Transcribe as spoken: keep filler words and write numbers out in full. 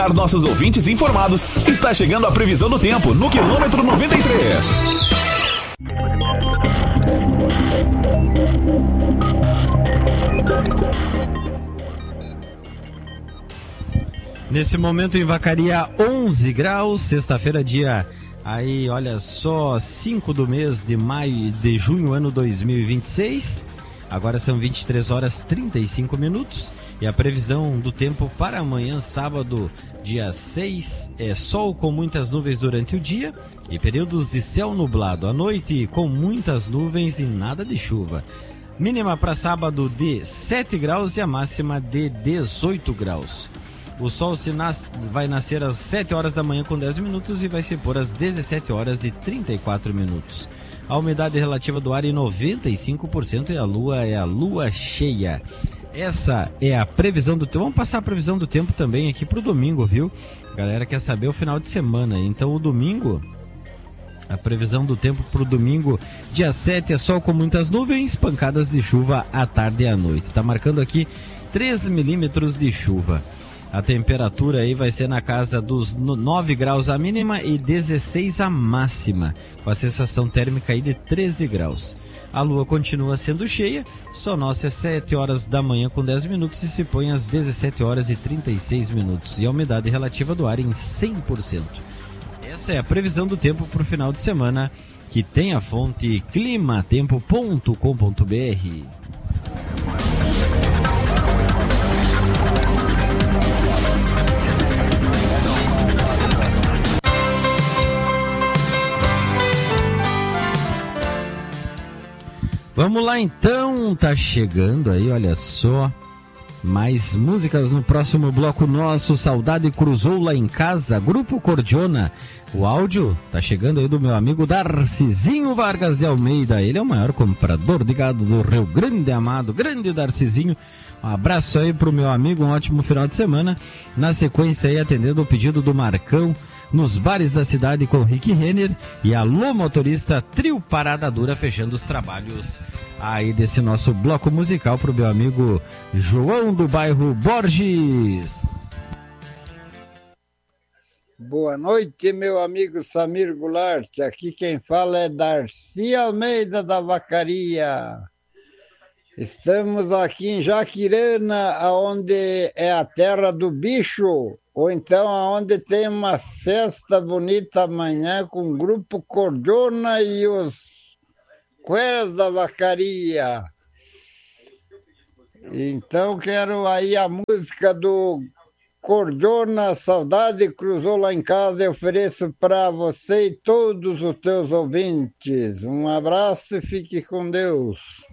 Nossos ouvintes informados, está chegando a previsão do tempo no quilômetro noventa e três. Nesse momento em Vacaria, onze graus, sexta-feira, dia aí, olha só, cinco do mês de maio, de junho, ano dois mil e vinte e seis. Agora são vinte e três horas e trinta e cinco minutos. E a previsão do tempo para amanhã, sábado, dia seis, é sol com muitas nuvens durante o dia e períodos de céu nublado. À noite, com muitas nuvens e nada de chuva. Mínima para sábado de sete graus e a máxima de dezoito graus. O sol se nas... vai nascer às sete horas da manhã com dez minutos e vai se pôr às dezessete horas e trinta e quatro minutos. A umidade relativa do ar é noventa e cinco por cento e a lua é a lua cheia. Essa é a previsão do tempo. Vamos passar a previsão do tempo também aqui pro domingo, viu? A galera quer saber o final de semana. Então o domingo, a previsão do tempo pro domingo, dia sete, é sol com muitas nuvens, pancadas de chuva à tarde e à noite. Tá marcando aqui três milímetros de chuva. A temperatura aí vai ser na casa dos nove graus a mínima e dezesseis a máxima, com a sensação térmica aí de treze graus. A lua continua sendo cheia, só nasce às sete horas da manhã com dez minutos e se põe às dezessete horas e trinta e seis minutos. E a umidade relativa do ar em cem por cento. Essa é a previsão do tempo para o final de semana, que tem a fonte climatempo ponto com ponto b r. Vamos lá então, tá chegando aí, olha só, mais músicas no próximo bloco nosso. Saudade cruzou lá em casa, Grupo Cordiona. O áudio tá chegando aí do meu amigo Darcizinho Vargas de Almeida. Ele é o maior comprador de gado do Rio Grande, amado, grande Darcizinho. Um abraço aí pro meu amigo, um ótimo final de semana. Na sequência aí, atendendo o pedido do Marcão, nos bares da cidade com Rick Renner e Alô Motorista, Trio Parada Dura, fechando os trabalhos aí desse nosso bloco musical pro meu amigo João do bairro Borges. Boa noite, meu amigo Samir Goulart. Aqui quem fala é Darcy Almeida da Vacaria. Estamos aqui em Jaquirana, onde é a terra do bicho, ou então onde tem uma festa bonita amanhã com o Grupo Cordiona e os Cueras da Vacaria. Então quero aí a música do Cordiona, Saudade cruzou lá em casa, eu ofereço para você e todos os teus ouvintes. Um abraço e fique com Deus.